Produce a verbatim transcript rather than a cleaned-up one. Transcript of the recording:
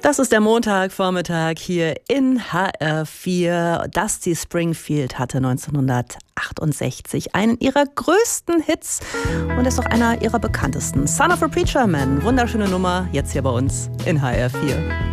Das ist der Montagvormittag hier in H R vier. Dusty Springfield hatte neunzehnhundertachtundsechzig einen ihrer größten Hits und ist auch einer ihrer bekanntesten. Son of a Preacher Man, wunderschöne Nummer, jetzt hier bei uns in H R vier.